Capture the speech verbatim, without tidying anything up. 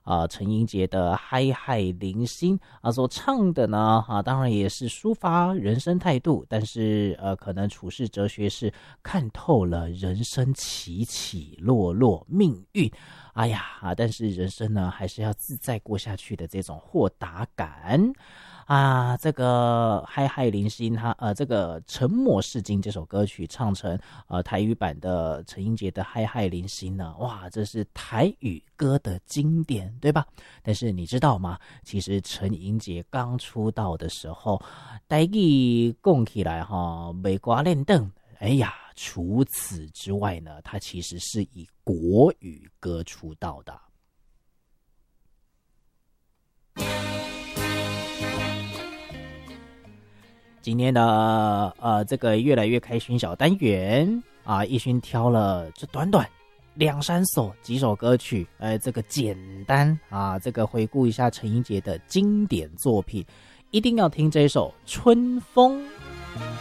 啊陈英杰的《嗨嗨零星》啊所唱的呢啊，当然也是抒发人生态度，但是呃可能处世哲学是看透了人生起起落落命运。哎呀啊，但是人生呢还是要自在过下去的这种豁达感啊。这个嗨嗨零星他呃这个沉默是金这首歌曲唱成呃台语版的陈英杰的嗨嗨零星呢，哇，这是台语歌的经典，对吧？但是你知道吗，其实陈英杰刚出道的时候台语讲起来哈没瓜练凳，哎呀，除此之外呢，他其实是以国语歌出道的。今天的呃这个越来越开心小单元啊，奕勋挑了这短短两三首几首歌曲，呃，这个简单啊，这个回顾一下陈英杰的经典作品，一定要听这首《春风》。